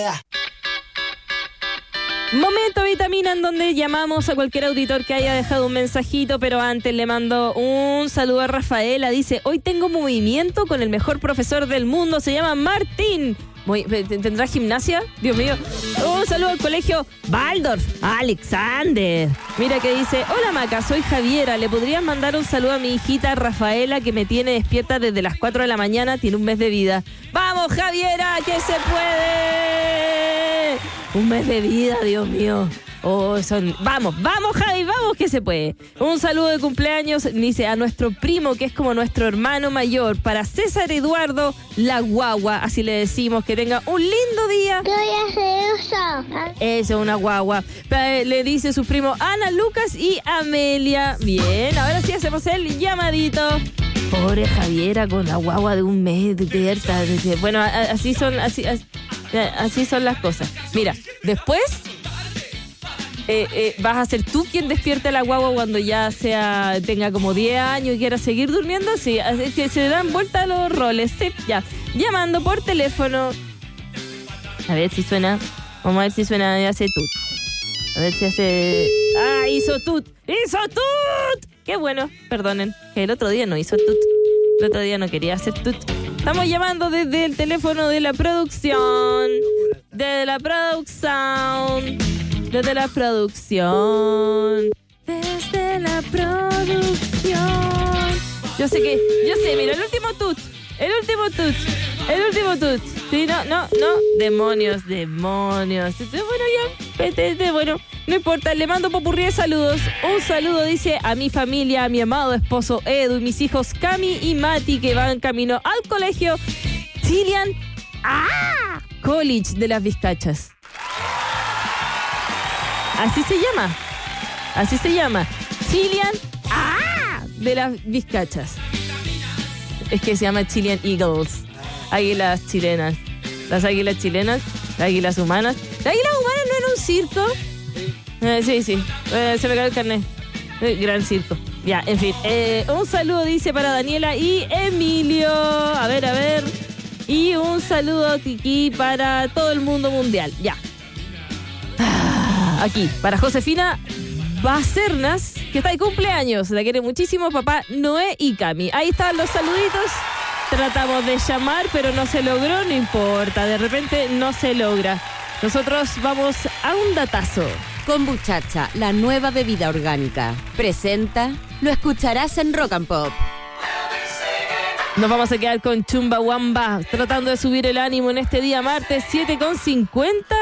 Momento vitamina en donde llamamos a cualquier auditor que haya dejado un mensajito, pero antes le mando un saludo a Rafaela. Dice, hoy tengo movimiento con el mejor profesor del mundo, se llama Martín. ¿Tendrá gimnasia? Dios mío. Un saludo al colegio Waldorf, Alexander. Mira que dice, hola Maca, soy Javiera, ¿le podrías mandar un saludo a mi hijita Rafaela que me tiene despierta desde las 4 de la mañana? Tiene un mes de vida. ¡Vamos Javiera, que se puede! Un mes de vida, Dios mío. Vamos Javi, vamos que se puede. Un saludo de cumpleaños, dice, a nuestro primo que es como nuestro hermano mayor, para César Eduardo La Guagua, así le decimos, que tenga un lindo día. ¿Qué voy a hacer eso? Eso, una guagua. Le dice su primo Ana, Lucas y Amelia. Bien, ahora sí hacemos el llamadito. Pobre Javiera con la guagua de un mes despierta. Bueno, así son las cosas. Mira, después vas a ser tú quien despierte a la guagua cuando ya tenga como 10 años y quiera seguir durmiendo. Sí, así que se dan vuelta los roles. Sí, ya. Llamando por teléfono. A ver si suena. Vamos a ver si suena y hace tut. A ver si hace... ¡Ah, hizo tut! ¡Hizo tut! ¡Qué bueno! Perdonen, que el otro día no hizo tut. El otro día no quería hacer tut. Estamos llamando desde el teléfono de la producción. Desde la producción. Desde la producción. Yo sé, mira, el último tut. Sí, no. Demonios. Bueno, no importa, le mando popurrí de saludos. Un saludo, dice, a mi familia, a mi amado esposo Edu y mis hijos Cami y Mati, que van camino al colegio Chilean College de las Vizcachas. Así se llama. Chilean de las Vizcachas. Es que se llama Chilean Eagles. Águilas chilenas. Las águilas chilenas, las águilas humanas. ¿Las águilas humanas no era un circo? Sí. Se me cayó el carnet. Gran circo. Ya, en fin. Un saludo, dice, para Daniela y Emilio. A ver. Y un saludo aquí para todo el mundo mundial. Ya. Aquí, para Josefina Bacernas, que está de cumpleaños. La quiere muchísimo, papá Noé y Cami. Ahí están los saluditos. Tratamos de llamar, pero no se logró, no importa. De repente no se logra. Nosotros vamos a un datazo. Kombuchacha, la nueva bebida orgánica. Presenta, lo escucharás en Rock and Pop. Nos vamos a quedar con Chumbawamba, tratando de subir el ánimo en este día martes 7:50.